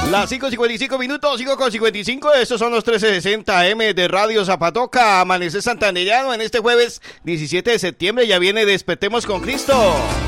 Las 5:55, 5:55, estos son los 1360M de Radio Zapatoca, Amanecer Santandereano en este jueves 17 de septiembre, ya viene Despertemos con Cristo.